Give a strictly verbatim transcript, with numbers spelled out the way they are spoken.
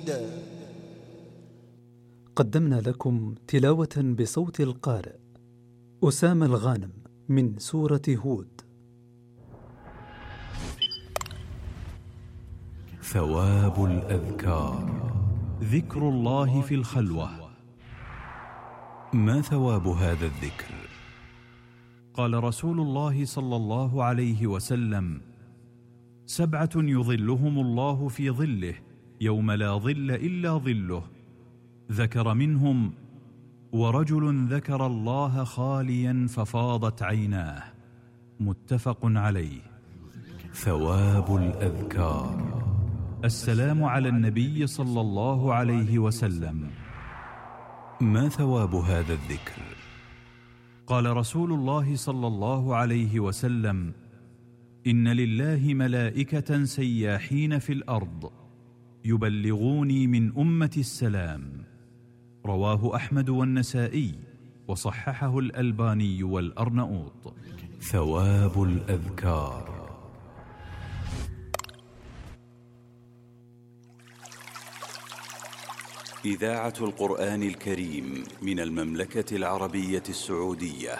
قدمنا لكم تلاوة بصوت القارئ أسامة الغانم من سورة هود. ثواب الأذكار. ذكر الله في الخلوة. ما ثواب هذا الذكر؟ قال رسول الله صلى الله عليه وسلم: سبعة يظلهم الله في ظله يوم لا ظل إلا ظله، ذكر منهم: ورجل ذكر الله خاليا ففاضت عيناه. متفق عليه. ثواب الأذكار. السلام على النبي صلى الله عليه وسلم. ما ثواب هذا الذكر؟ قال رسول الله صلى الله عليه وسلم: إن لله ملائكة سياحين في الأرض يبلغوني من أمة السلام. رواه أحمد والنسائي وصححه الألباني والأرنؤوط. ثواب الأذكار. إذاعة القرآن الكريم من المملكة العربية السعودية.